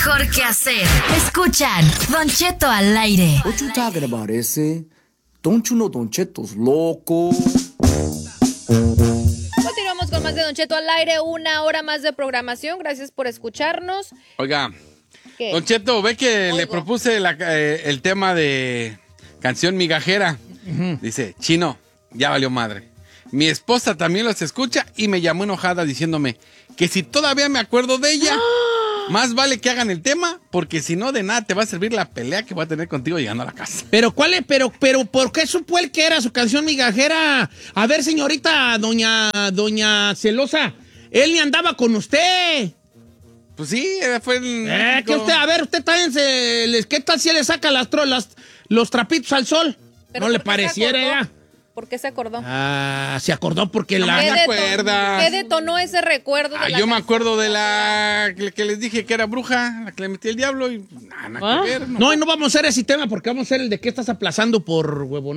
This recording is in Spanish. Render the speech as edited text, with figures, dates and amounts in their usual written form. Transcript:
mejor que hacer. Escuchan Don Cheto al aire. What you talking about, ese? Don't you know Don Cheto's loco? Continuamos con más de Don Cheto al aire, una hora más de programación. Gracias por escucharnos. Oiga, ¿Qué? Don Cheto, ve que Oigo. le propuse el tema de canción migajera. Dice, Chino, ya valió madre. Mi esposa también los escucha y me llamó enojada diciéndome que si todavía me acuerdo de ella, más vale que hagan el tema, porque si no, de nada te va a servir la pelea que voy a tener contigo llegando a la casa. Pero ¿cuál es? Pero ¿por qué supo él que era su canción migajera? A ver, señorita, doña Celosa, él ni andaba con usted. Pues sí, fue el... Que usted, a ver, usted también ¿qué tal si le saca los trapitos al sol? ¿Pero No le por qué se pareciera acordó? ya. ¿Por qué se acordó? Se acordó porque No la... me acuerdas. ¿Qué detonó ese recuerdo? De la Yo me canción? acuerdo de la que les dije que era bruja, la que le metí el diablo y nada que ver. No, y no vamos a hacer ese tema porque vamos a hacer el de qué estás aplazando por huevón.